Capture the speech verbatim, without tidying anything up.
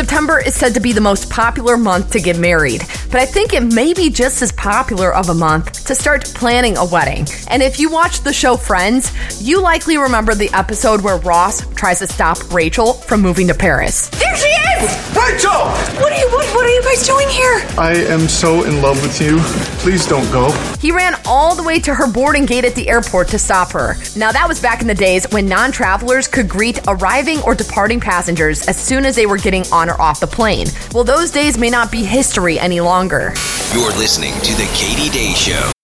September is said to be the most popular month to get married, but I think it may be just as popular of a month to start planning a wedding. And if you watch the show Friends, you likely remember the episode where Ross tries to stop Rachel from moving to Paris. There she is! Rachel! What are you, what, what are you guys doing here? I am so in love with you. Please don't go. He ran all the way to her boarding gate at the airport to stop her. Now, that was back in the days when non-travelers could greet arriving or departing passengers as soon as they were getting on or off the plane. Well, those days may not be history any longer. You're listening to The Katie Day Show.